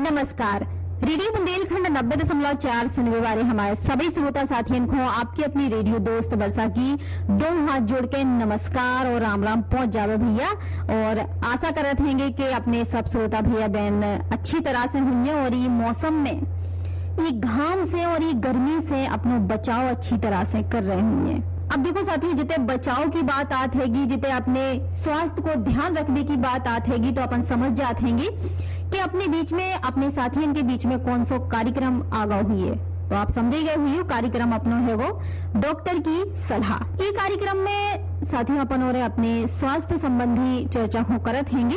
नमस्कार। रेडियो बुंदेलखंड 90.4 सुनने वाले हमारे सभी श्रोता साथियों को आपकी अपनी रेडियो दोस्त वर्षा की दो हाथ जोड़ के नमस्कार और राम राम पहुंच जावे भैया। और आशा करते हैं कि अपने सब श्रोता भैया बहन अच्छी तरह से होंगे और ये मौसम में ये घाम से और ये गर्मी से अपना बचाव अच्छी तरह से कर रहे होंगे। अब देखो साथियों, जितने बचाव की बात आत हैगी, जितने अपने स्वास्थ्य को ध्यान रखने की बात आत हैगी, तो अपन समझ जाते हैं कि अपने बीच में अपने साथियों के बीच में कौन सा कार्यक्रम आगा हुई है। तो आप समझे गए हुई कार्यक्रम अपनो है वो डॉक्टर की सलाह। ये कार्यक्रम में साथियों अपन और अपने स्वास्थ्य संबंधी चर्चा को करत हैंगे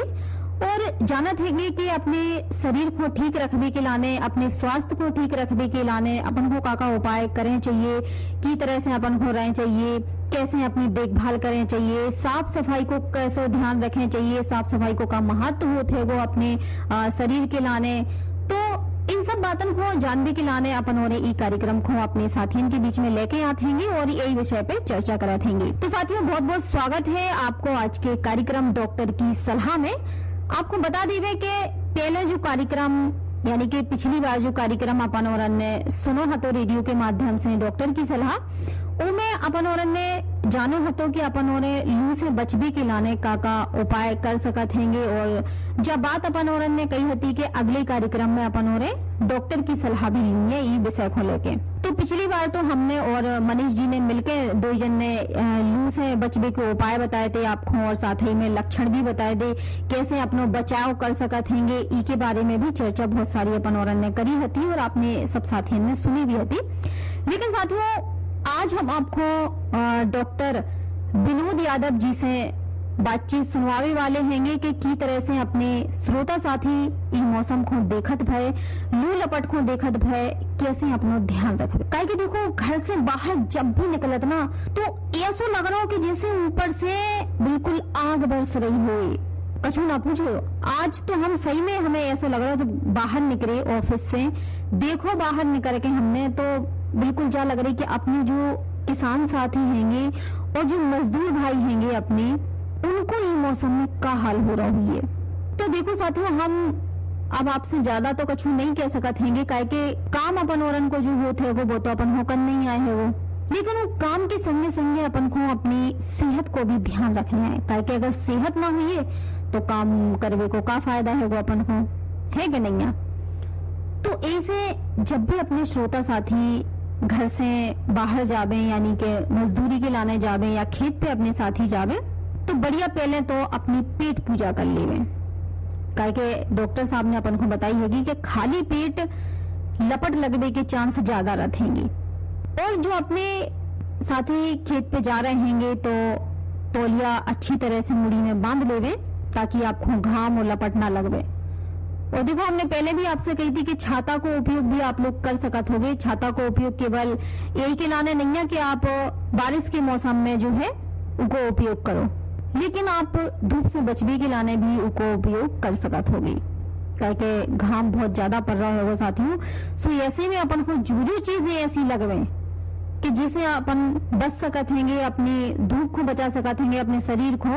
और जानत हैंगे कि अपने शरीर को ठीक रखने के लाने, अपने स्वास्थ्य को ठीक रखने के लाने अपन को का उपाय करें चाहिए, की तरह से अपन को रहना चाहिए, कैसे अपनी देखभाल करें चाहिए, साफ सफाई को कैसे ध्यान रखें चाहिए, साफ सफाई को का महत्व होते है वो अपने शरीर के लाने। तो इन सब बातों को जानने के लाने अपन और ये कार्यक्रम को अपने साथियों के बीच में लेके आते हैं और यही विषय पे चर्चा करते हैं। तो साथियों, बहुत बहुत स्वागत है आपको आज के कार्यक्रम डॉक्टर की सलाह में। आपको बता दीवे कि पहले जो कार्यक्रम यानी कि पिछली बार जो कार्यक्रम अपन और ने सुनो हतो रेडियो के माध्यम से डॉक्टर की सलाह, उनमें अपन और ने जानो हतो कि अपन और लू से बचने के लाने का उपाय कर सकत हैंगे। और जब बात अपन और ने कही हती कि अगले कार्यक्रम में अपन और डॉक्टर की सलाह भी ली है ये विषय को लेके। तो पिछली बार तो हमने और मनीष जी ने मिलकर दो जन ने लू से बचने के उपाय बताए थे आपको और साथ ही में लक्षण भी बताए थे, कैसे अपनो बचाव कर सकत हैंगे। ई के बारे में भी चर्चा बहुत सारी अपन और ने करी हती और आपने सब साथियों ने सुनी भी हती। लेकिन साथियों, आज हम आपको डॉक्टर विनोद यादव जी से बातचीत सुनवावे वाले हैंगे कि की तरह से अपने श्रोता साथी इस मौसम को देखत भय, लू लपट को देखत भय, कैसे अपनो ध्यान रखे। काहे कि देखो, घर से बाहर जब भी निकलत ना तो ऐसा लग रहा हो कि जैसे ऊपर से बिल्कुल आग बरस रही हो। कछु ना पूछो, आज तो हम सही में हमें ऐसा लग रहा है जब बाहर निकले ऑफिस से, देखो बाहर निकल के हमने तो बिल्कुल जा लग रही कि अपने जो किसान साथी हैंगे और जो मजदूर भाई हैंगे अपने, उनको ये मौसम में क्या हाल हो रहा है। तो देखो साथियों, हम अब आपसे ज्यादा तो कछु नहीं कह सकत हैंगे, काहे के काम अपन औरन को जो होते है वो तो अपन होकर नहीं आए है वो। लेकिन वो काम के संगे संगे अपन को अपनी सेहत को भी ध्यान रखना है, काहे के अगर सेहत ना हुई तो काम करने को का फायदा है वो अपन को, है कि नहीं। तो ऐसे जब भी अपने श्रोता साथी घर से बाहर जावे यानी कि मजदूरी के लाने जावे या खेत पे अपने साथी जावे, तो बढ़िया पहले तो अपनी पेट पूजा कर लेवे। काहे के डॉक्टर साहब ने अपन को बताई होगी कि खाली पेट लपट लगने के चांस ज्यादा रहेंगे। और जो अपने साथी खेत पे जा रहे हैंगे तो तौलिया अच्छी तरह से मुड़ी में बांध लेवे ताकि आपको घाम और लपट ना लगवे। और देखो, हमने पहले भी आपसे कही थी कि छाता को उपयोग भी आप लोग कर सकत होगे। छाता को उपयोग केवल यही के लाने नहीं है कि आप बारिश के मौसम में जो है उसको उपयोग करो, लेकिन आप धूप से बचने के लाने भी उसको उपयोग कर सकत होगी, क्योंकि घाम बहुत ज्यादा पड़ रहा होगा साथियों। सो ऐसे में अपन को जो चीजें ऐसी लगवे कि जिसे अपन बच सकत हैंगे, अपनी धूप को बचा सकत हैंगे, अपने शरीर को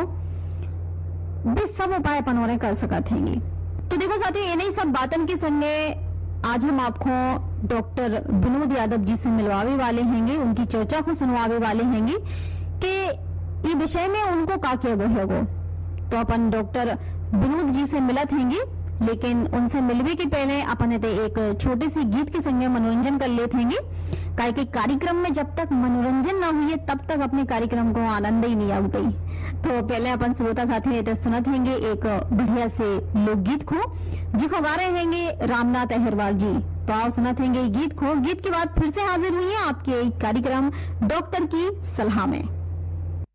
भी सब उपाय अपन और कर सकत हैंगे। तो देखो साथियों, ये नहीं सब बातन के संगे आज हम आपको डॉक्टर विनोद यादव जी से मिलवावे वाले हैंगे, उनकी चर्चा को सुनवावे वाले हैंगे कि ये विषय में उनको का क्या वो है वो। तो अपन डॉक्टर विनोद जी से मिलत हैंगे, लेकिन उनसे मिलवे के पहले अपन एक छोटे से गीत के संगे मनोरंजन कर लेते हैंगे। काहे कि कार्यक्रम में जब तक मनोरंजन ना हुई तब तक अपने कार्यक्रम को आनंद ही नहीं आउत। तो पहले अपन श्रोता साथी सुनत हैंगे एक बढ़िया से लोकगीत को, जिसको गा रहे हैंगे रामनाथ अहिरवार जी। तो आओ सुनत हैंगे गीत को। गीत के बाद फिर से हाजिर हुई है आपके कार्यक्रम डॉक्टर की सलाह में।